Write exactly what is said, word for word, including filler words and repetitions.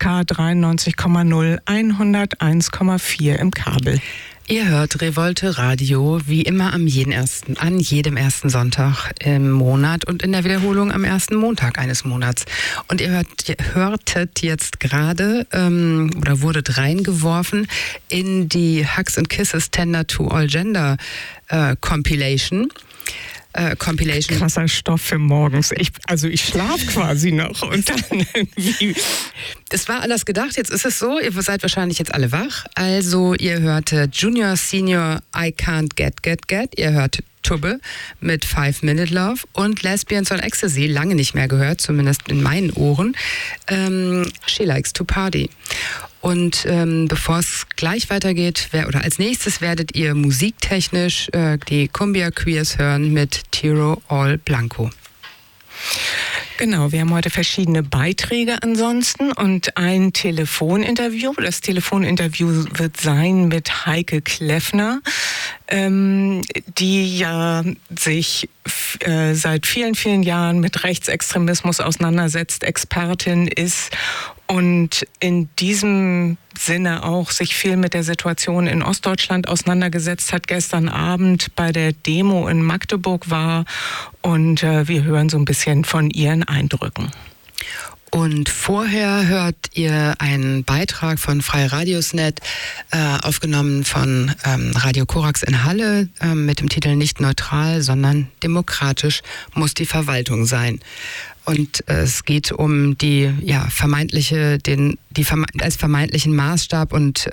K dreiundneunzig Komma null, hunderteins Komma vier im Kabel. Ihr hört Revolte Radio wie immer am jeden ersten, an jedem ersten Sonntag im Monat und in der Wiederholung am ersten Montag eines Monats. Und ihr, hört, ihr hörtet jetzt gerade ähm, oder wurdet reingeworfen in die Hugs and Kisses Tender to All Gender äh, Compilation. Äh, Compilation. Krasser Stoff für morgens. Ich, also ich schlafe quasi noch und dann irgendwie. Das war alles gedacht. Jetzt ist es so, ihr seid wahrscheinlich jetzt alle wach. Also ihr hörte Junior, Senior, I Can't Get, Get, Get. Ihr hört Tubbe mit Five Minute Love und Lesbians on Ecstasy, lange nicht mehr gehört, zumindest in meinen Ohren. Ähm, She Likes to Party. Und ähm, bevor es gleich weitergeht, wer, oder als nächstes werdet ihr musiktechnisch äh, die Cumbia Queers hören mit Tiro All Blanco. Genau, wir haben heute verschiedene Beiträge ansonsten und ein Telefoninterview. Das Telefoninterview wird sein mit Heike Kleffner, ähm, die ja sich äh, seit vielen, vielen Jahren mit Rechtsextremismus auseinandersetzt, Expertin ist und in diesem Sinne auch sich viel mit der Situation in Ostdeutschland auseinandergesetzt hat, gestern Abend bei der Demo in Magdeburg war und äh, wir hören so ein bisschen von ihren Eindrücken. Und vorher hört ihr einen Beitrag von Freie Radiosnet, äh, aufgenommen von ähm, Radio Korax in Halle äh, mit dem Titel Nicht neutral, sondern demokratisch muss die Verwaltung sein. Und äh, es geht um die ja vermeintliche, den die verme- als vermeintlichen Maßstab und